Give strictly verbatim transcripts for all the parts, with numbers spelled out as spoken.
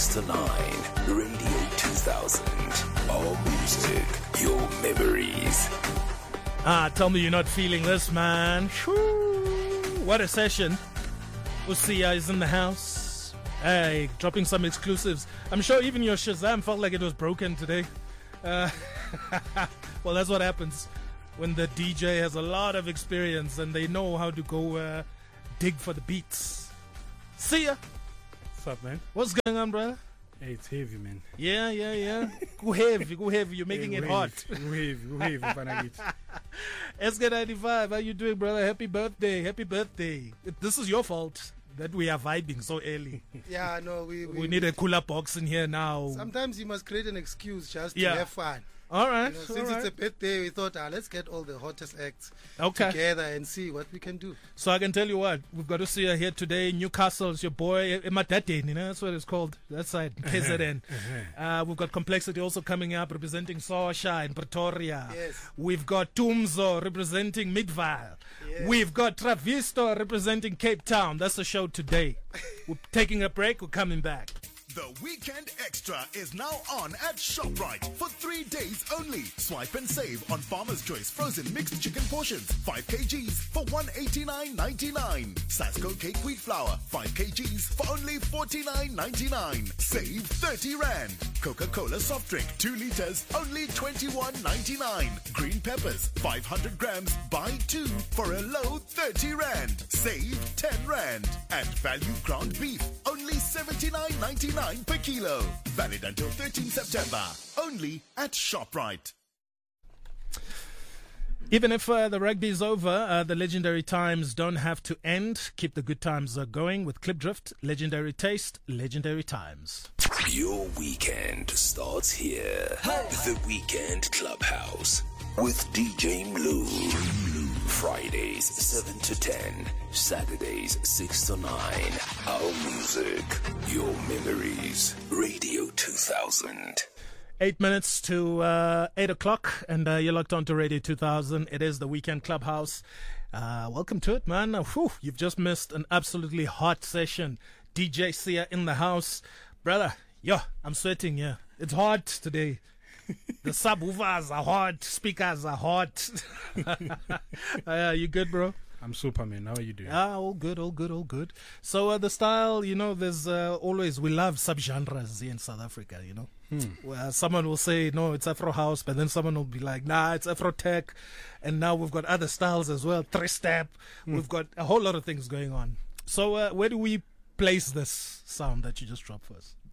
six to nine, Radio two thousand. Our music, your memories. Ah, tell me you're not feeling this, man. Whew, what a session. Usia is in the house. Hey, dropping some exclusives. I'm sure even your Shazam felt like it was broken today. Uh, well, that's what happens when the D J has a lot of experience and they know how to go uh, dig for the beats. See ya. What's up, man? What's going on, brother? Hey, it's heavy, man. Yeah, yeah, yeah. Go heavy, go heavy. You're making hey, it wave, hot. Go heavy, go heavy, Panagit. S K ninety-five, how you doing, brother? Happy birthday, happy birthday. This is your fault that we are vibing so early. Yeah, no, we we, we need a cooler box in here now. Sometimes you must create an excuse just yeah. to have fun. All right. You know, all since right. it's a birthday, we thought, ah, let's get all the hottest acts okay. together and see what we can do. So I can tell you what, we've got to see her here today. Newcastle's your boy, Emadadeni, you know, that's what it's called. That side, K Z N. uh, we've got Complexity also coming up, representing Sosha in Pretoria. Yes. We've got Tumzo representing Midvale. Yes. We've got Travisto representing Cape Town. That's the show today. We're taking a break. We're coming back. The Weekend Extra is now on at ShopRite for three days only. Swipe and save on Farmer's Choice frozen mixed chicken portions, five kilograms for one hundred eighty-nine ninety-nine. Sasco cake wheat flour, five kilograms for only forty-nine ninety-nine. Save thirty rand. Coca-Cola soft drink, two liters, only twenty-one ninety-nine. Green peppers, five hundred grams, buy two for a low thirty rand. Save ten rand. And value ground beef, only seventy-nine ninety-nine per kilo. Valid until thirteenth September. Only at ShopRite. Even if uh, the rugby is over, uh, the legendary times don't have to end. Keep the good times uh, going with Klipdrift, legendary taste, legendary times. Your weekend starts here. Hey. The Weekend Clubhouse with D J Mlu. Fridays seven to ten, Saturdays six to nine. Our music, your memories. Radio two thousand. Eight minutes to uh, eight o'clock, and uh, you're locked on to Radio two thousand. It is the Weekend Clubhouse. Uh, welcome to it, man. Uh, whew, you've just missed an absolutely hot session. D J Sia in the house. Brother, yo, I'm sweating, yeah. It's hot today. The subwoofers are hot, speakers are hot. uh, you good, bro? I'm super, man. How are you doing? Ah, all good, all good, all good. So uh, the style, you know, there's uh, always, we love subgenres here in South Africa, you know. Hmm. Where someone will say, no, it's Afro House, but then someone will be like, nah, it's Afro Tech. And now we've got other styles as well, three-step. Hmm. We've got a whole lot of things going on. So uh, where do we place this sound that you just dropped for us?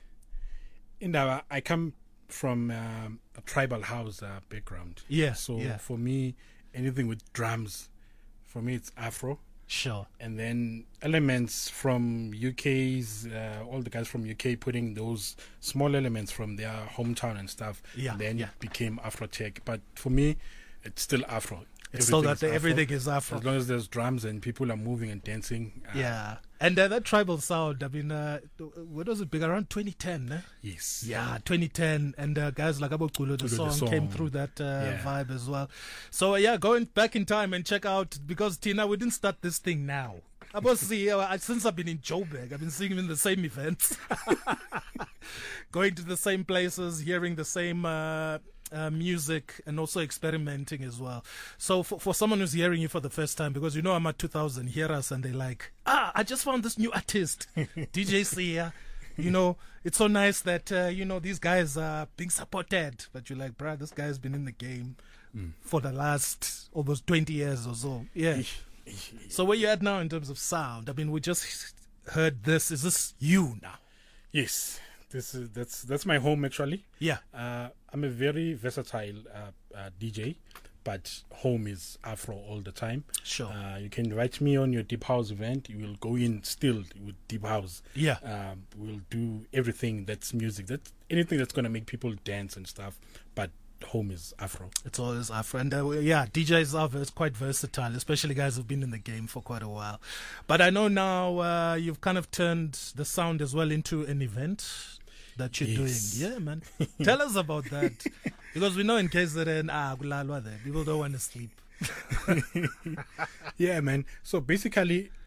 In the, I come from um, a tribal house uh, background. Yeah. So yeah. for me, anything with drums, for me it's Afro. Sure. And then elements from U K's, uh, all the guys from U K putting those small elements from their hometown and stuff. Yeah. And then yeah. it became Afro Tech. But for me, it's still Afro. It's still that everything is Afro. As long as there's drums and people are moving and dancing. Uh, yeah. And uh, that tribal sound, I mean, uh, what was it big? Around twenty ten, eh? Yes. Yeah, twenty ten. And uh, guys like Abo Kulu, the, the song came through that uh, yeah. vibe as well. So, uh, yeah, going back in time and check out, because Tina, we didn't start this thing now. I must see, uh, since I've been in Joburg, I've been seeing him in the same events. Going to the same places, hearing the same... Uh, Uh, music and also experimenting as well. So for, for someone who's hearing you for the first time, because you know I'm at two thousand, hear us and they're like, ah, I just found this new artist, D J Sia. You know, it's so nice that, uh, you know, these guys are being supported. But you're like, bruh, this guy's been in the game mm. for the last almost twenty years or so. Yeah. So where you at now in terms of sound? I mean, we just heard this. Is this you now? Yes. This is that's that's my home actually. Yeah. Uh, I'm a very versatile uh, uh, D J, but home is Afro all the time. Sure. Uh, you can invite me on your deep house event. You will go in still with deep house. Yeah. Um, we'll do everything that's music. That's anything that's gonna make people dance and stuff. But home is Afro. It's always Afro. And uh, yeah, D Js are vers- quite versatile, especially guys who've been in the game for quite a while. But I know now uh, you've kind of turned the sound as well into an event that you're yes. doing. Yeah, man. Tell us about that. Because we know in K Z N, ah, people don't want to sleep. Yeah, man. So basically,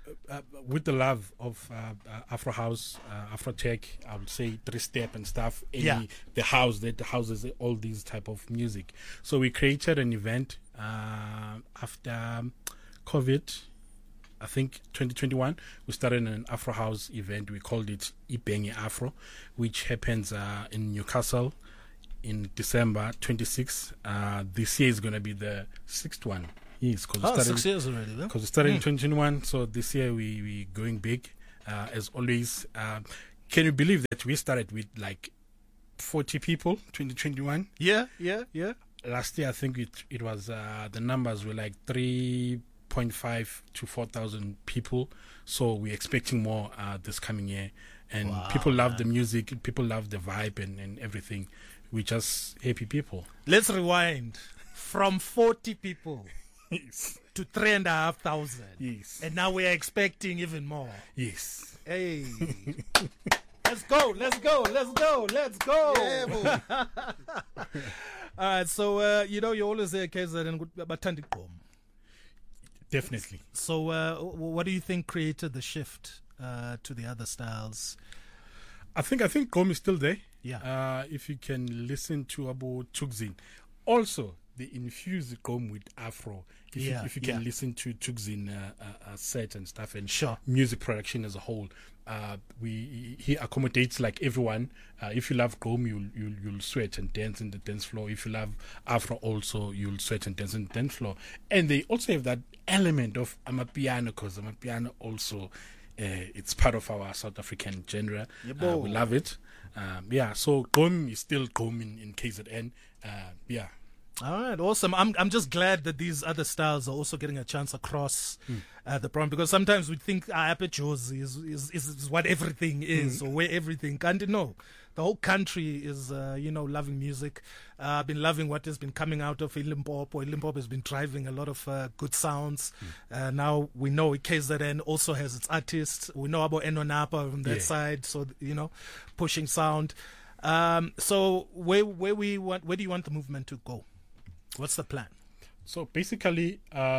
uh, with the love of uh, uh, Afro House, uh, Afro Tech, I would say three step and stuff. Any, Yeah. The house that houses all these type of music. So we created an event uh, after COVID. I think twenty twenty-one, we started an Afro House event. We called it Ibenge Afro, which happens uh, in Newcastle in December twenty-sixth. Uh, this year is going to be the sixth one. Yes, because Oh, we started, six years already, though. Because we started in twenty twenty-one, so this year we we going big uh, as always. Uh, can you believe that we started with like forty people, twenty twenty-one? Yeah, yeah, yeah. Last year, I think it it was uh, the numbers were like three point five to four thousand people. So we're expecting more uh, this coming year, and Wow, people love man. the music, people love the vibe and, and everything. We're just happy people. Let's rewind from forty people Yes, to three and a half thousand. yes, And now we are expecting even more. yes. Hey. Let's go, let's go, let's go, let's go. Yeah, boy. All right, so, uh, you know, you always say, K Z N, bathanda igqom. Definitely. So, uh, w- what do you think created the shift uh, to the other styles? I think I think Gom is still there. Yeah. Uh, if you can listen to Abu Tukzin, also they infuse Gom with Afro. If Yeah, you, if you can yeah. listen to Tukzin uh, uh, uh, set and stuff and Sure. music production as a whole, uh, we he accommodates like everyone. Uh, if you love Gom, you'll, you'll you'll sweat and dance in the dance floor. If you love Afro, also you'll sweat and dance in the dance floor. And they also have that element of Amapiano, because Amapiano also. Uh, it's part of our South African genre. Uh, we love it. Um, yeah, so Gom is still Gom in, in K Z N. Uh, yeah. All right, awesome. I'm I'm just glad that these other styles are also getting a chance across uh, the problem, because sometimes we think ah, Apertures is, is is what everything is or where everything can't. No, the whole country is uh, you know loving music. Uh, I've been loving what has been coming out of Limpopo. Limpopo has been driving a lot of uh, good sounds. Uh, now we know K Z N also has its artists. We know about Enonapa from that Yeah. side, so you know, pushing sound. Um, so where where we want where do you want the movement to go? What's the plan? So basically, uh,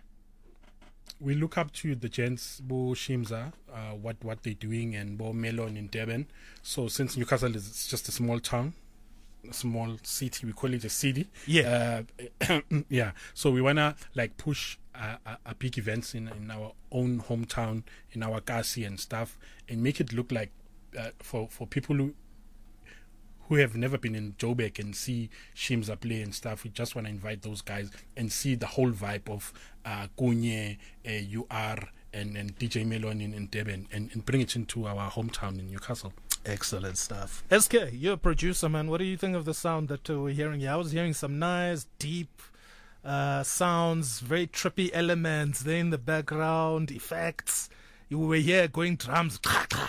we look up to the gents, Bo Shimza, uh, what, what they're doing, and Bo Melon in Durban. So since Newcastle is just a small town, a small city, we call it a city. Yeah. Uh, yeah. So we want to like push uh, uh, uh, big events in, in our own hometown, in our Kasi and stuff, and make it look like uh, for, for people who who have never been in Joburg and see Shimza play and stuff. We just want to invite those guys and see the whole vibe of uh, Kunye, uh, U R, and, and D J Melon in, in Durban, and, and bring it into our hometown in Newcastle. Excellent stuff. S K, you're a producer, man. What do you think of the sound that uh, we're hearing here? I was hearing some nice, deep uh, sounds, very trippy elements there in the background, effects. You were here going drums.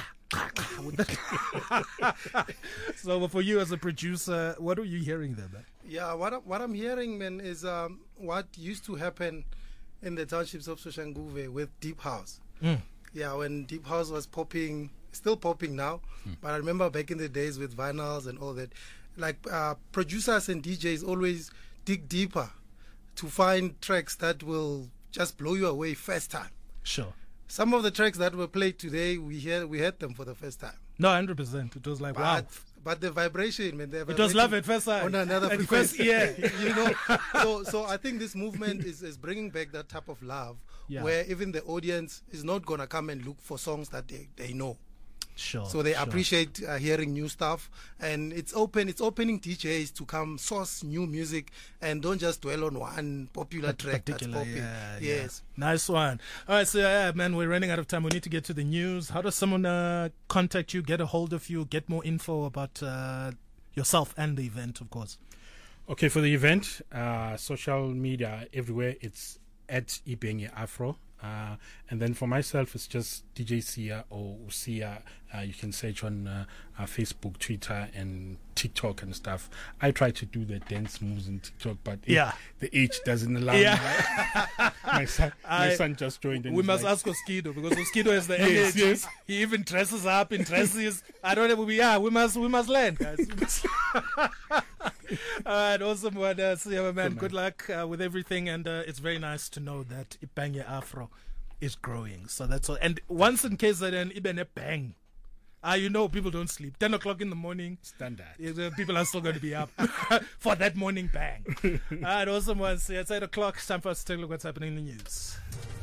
So for you as a producer, what are you hearing there, man? Yeah, what, I- what I'm hearing, man, is um, what used to happen in the townships of Soshanguve with Deep House. Mm. Yeah, when Deep House was popping, still popping now, but I remember back in the days with vinyls and all that, like uh, producers and D Js always dig deeper to find tracks that will just blow you away first time. Sure. Some of the tracks that were played today, we hear we heard them for the first time. No, one hundred percent. It was like, wow. But, but the vibration, man, the It was vibration love at first sight. on another At frequency. first ear. you know. So, so I think this movement is, is bringing back that type of love, Yeah. where even the audience is not gonna come and look for songs that they, they know. Sure. So they sure. appreciate uh, hearing new stuff, and it's open. It's opening D Js to come source new music and don't just dwell on one popular track that's Particular, popping. yeah, Yes. yeah. Nice one. All right, so yeah, man, we're running out of time. We need to get to the news. How does someone uh, contact you, get a hold of you, get more info about uh, yourself and the event, of course? Okay, for the event, uh, social media everywhere, it's at Ibenge Afro. Uh, and then for myself, it's just D J Sia or Sia. Uh, you can search on uh, uh, Facebook, Twitter, and TikTok and stuff. I try to do the dance moves in TikTok, but it- Yeah. the age doesn't allow Yeah. me. my son, my I- son just joined. And We he's must like, ask Oskido, because Oskido has the Yes, energy. yes. He even dresses up in dresses. I don't know. Yeah, we must we must learn, guys. We must- All right, awesome one, uh, Sia, man. Good luck uh, with everything, and uh, it's very nice to know that Ibenge Afro is growing. So that's all. And once in K Z N, even a bang. Ah, you know, people don't sleep. ten o'clock in the morning. Standard. People are still going to be up for that morning bang. All right, awesome ones. It's eight o'clock. It's time for us to take a look what's happening in the news.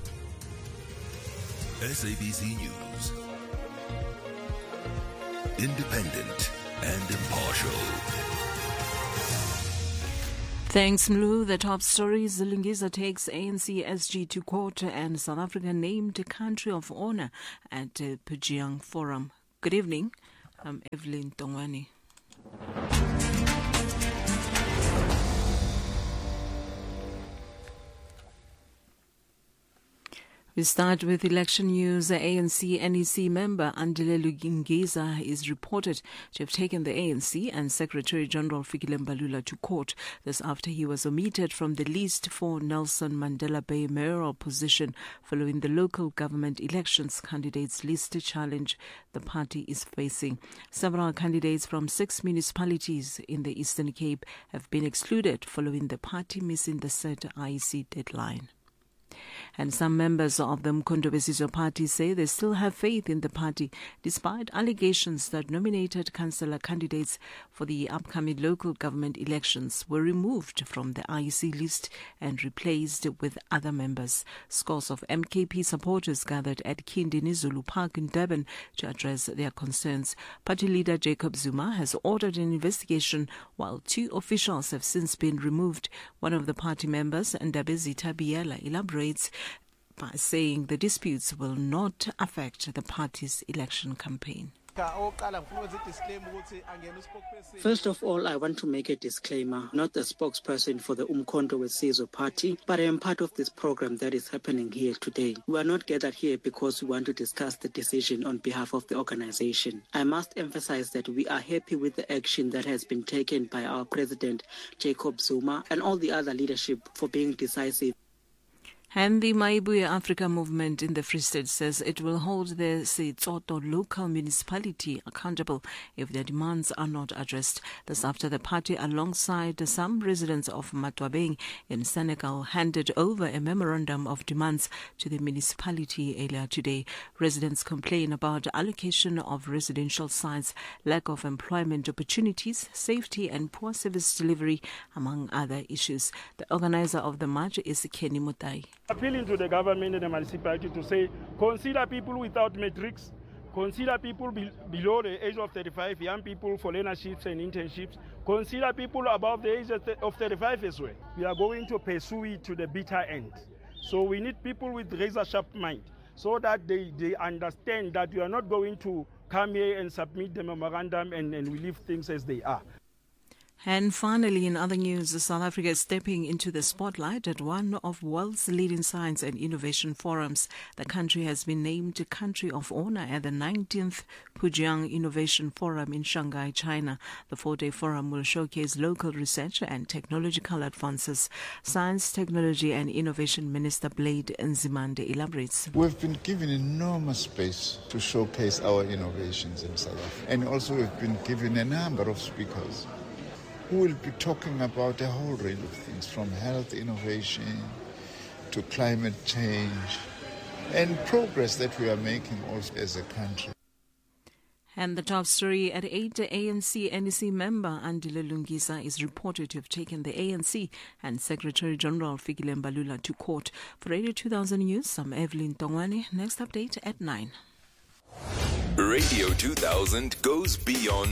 S A B C News. Independent and impartial. Thanks, Mlu. The top stories: Lungiza takes A N C S G to court, and South Africa named country of honor at the Pujiang Forum. Good evening. I'm Evelyn Tongwani. We start with election news. A N C N E C member Andile Lungiza is reported to have taken the A N C and Secretary General Fikile Mbalula to court. This after he was omitted from the list for Nelson Mandela Bay mayoral position following the local government elections candidates list challenge the party is facing. Several candidates from six municipalities in the Eastern Cape have been excluded following the party missing the set I E C deadline. And some members of the Mkhonto weSizwe party say they still have faith in the party despite allegations that nominated councillor candidates for the upcoming local government elections were removed from the I E C list and replaced with other members. Scores of M K P supporters gathered at Kindini Zulu Park in Durban to address their concerns. Party leader Jacob Zuma has ordered an investigation while two officials have since been removed. One of the party members, Ndabezitha Biela, elaborates by saying the disputes will not affect the party's election campaign. First of all, I want to make a disclaimer. Not the spokesperson for the Umkhonto weSizwe party, but I am part of this program that is happening here today. We are not gathered here because we want to discuss the decision on behalf of the organization. I must emphasize that we are happy with the action that has been taken by our president, Jacob Zuma, and all the other leadership for being decisive. And the Maibuya Africa movement in the Free State says it will hold the Setsoto local municipality accountable if their demands are not addressed. This after the party, alongside some residents of Matwabeng in Senegal, handed over a memorandum of demands to the municipality earlier today. Residents complain about allocation of residential sites, lack of employment opportunities, safety and poor service delivery, among other issues. The organizer of the march is Kenny Mutai. Appealing to the government and the municipality to say, consider people without matrix, consider people be- below the age of thirty-five, young people for learnerships and internships, consider people above the age of, th- of thirty-five as well. We are going to pursue it to the bitter end. So we need people with razor sharp mind so that they, they understand that we are not going to come here and submit the memorandum and, and we leave things as they are. And finally, in other news, South Africa is stepping into the spotlight at one of world's leading science and innovation forums. The country has been named Country of Honor at the nineteenth Pujiang Innovation Forum in Shanghai, China. The four-day forum will showcase local research and technological advances. Science, Technology and Innovation Minister Blade Nzimande elaborates. We've been given enormous space to showcase our innovations in South Africa. And also we've been given a number of speakers who will be talking about a whole range of things, from health innovation to climate change and progress that we are making also as a country. And the top story at eight, the A N C N E C member Andile Lungiza is reported to have taken the A N C and Secretary General Fikile Mbalula to court. For Radio two thousand News, I'm Evelyn Tongwani. Next update at nine. Radio two thousand goes beyond